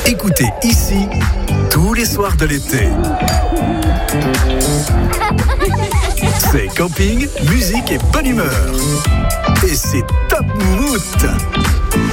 Écoutez ici tous les soirs de l'été. C'est camping, musique et bonne humeur. Et c'est Top Moumout.